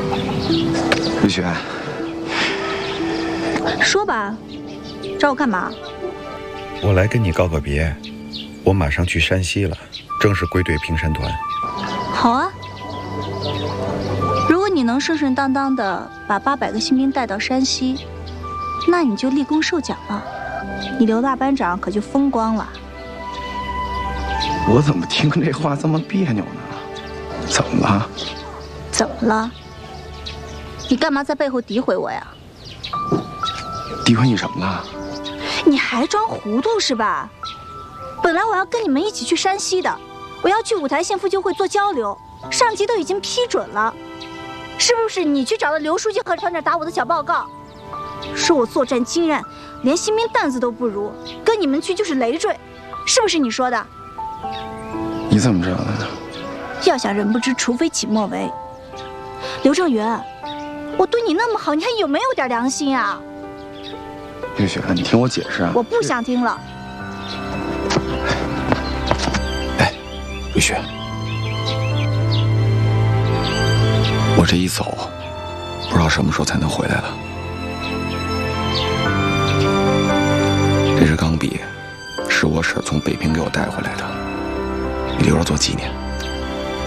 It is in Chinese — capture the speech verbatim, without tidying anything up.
雨雪， 说吧，找我干嘛？ 我来跟你告个别，我马上去山西了，正式归队平山团。 好啊，如果你能顺顺当当的把八百个新兵带到山西，那你就立功受奖了，你刘大班长可就风光了。 我怎么听这话这么别扭呢？怎么了？ 怎么了？你干嘛在背后诋毁我呀？ 诋毁你什么了？ 你还装糊涂是吧？本来我要跟你们一起去山西的，我要去五台县妇救会做交流，上级都已经批准了。是不是你去找了刘书记和团长打我的小报告，说我作战精悍，连新兵担子都不如，跟你们去就是累赘，是不是你说的？ 你怎么知道的呢？ 要想人不知，除非己莫为。刘正元，我对你那么好，你还有没有点良心啊？ 月雪，你听我解释啊！ 我不想听了。 哎，月雪，我这一走，不知道什么时候才能回来了。这支钢笔是我婶从北平给我带回来的，你留着做纪念。